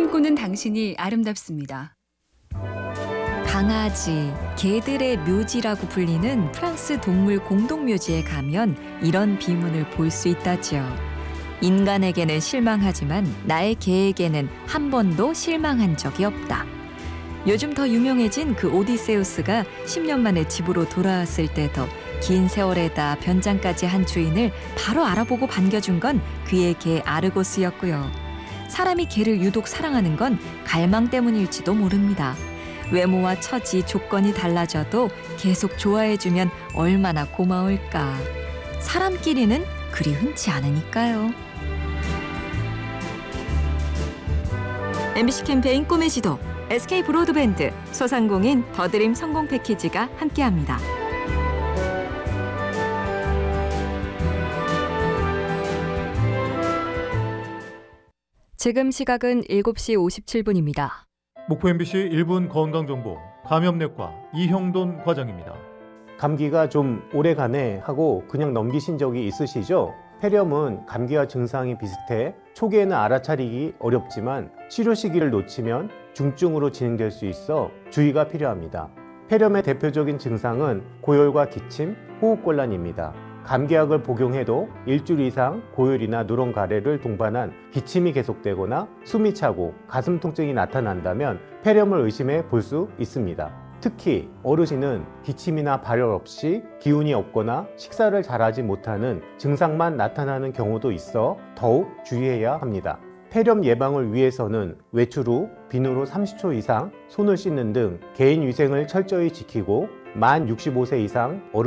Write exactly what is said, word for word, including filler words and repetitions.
꿈꾸는 당신이 아름답습니다. 강아지, 개들의 묘지라고 불리는 프랑스 동물 공동묘지에 가면 이런 비문을 볼 수 있다지요. 인간에게는 실망하지만 나의 개에게는 한 번도 실망한 적이 없다. 요즘 더 유명해진 그 오디세우스가 십 년 만에 집으로 돌아왔을 때도 긴 세월에다 변장까지 한 주인을 바로 알아보고 반겨준 건 그의 개 아르고스였고요. 사람이 개를 유독 사랑하는 건 갈망 때문일지도 모릅니다. 외모와 처지, 조건이 달라져도 계속 좋아해주면 얼마나 고마울까. 사람끼리는 그리 흔치 않으니까요. 엠비씨 캠페인 꿈의 지도, 에스케이 브로드밴드, 소상공인 더드림 성공 패키지가 함께합니다. 지금 시각은 일곱 시 오십칠 분입니다. 목포 엠비씨 일 분 건강정보 감염내과 이형돈 과장입니다. 감기가 좀 오래가네 하고 그냥 넘기신 적이 있으시죠? 폐렴은 감기와 증상이 비슷해 초기에는 알아차리기 어렵지만 치료 시기를 놓치면 중증으로 진행될 수 있어 주의가 필요합니다. 폐렴의 대표적인 증상은 고열과 기침, 호흡곤란입니다. 감기약을 복용해도 일주일 이상 고열이나 누런 가래를 동반한 기침이 계속되거나 숨이 차고 가슴 통증이 나타난다면 폐렴을 의심해 볼 수 있습니다. 특히 어르신은 기침이나 발열 없이 기운이 없거나 식사를 잘하지 못하는 증상만 나타나는 경우도 있어 더욱 주의해야 합니다. 폐렴 예방을 위해서는 외출 후 비누로 삼십 초 이상 손을 씻는 등 개인 위생을 철저히 지키고 만 육십오 세 이상 어르신